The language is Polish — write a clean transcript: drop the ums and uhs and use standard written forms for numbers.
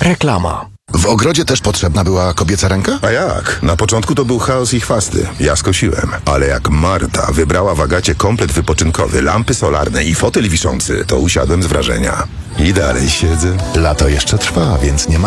Reklama. W ogrodzie też potrzebna była kobieca ręka? A jak? Na początku to był chaos i chwasty. Ja skosiłem. Ale jak Marta wybrała w Agacie komplet wypoczynkowy, lampy solarne i fotel wiszący, to usiadłem z wrażenia. I dalej siedzę. Lato jeszcze trwa, więc nie ma